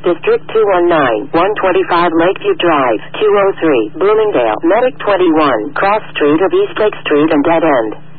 District 219, 125 Lakeview Drive, 203, Bloomingdale, Medic 21, Cross Street of East Lake Street and Dead End.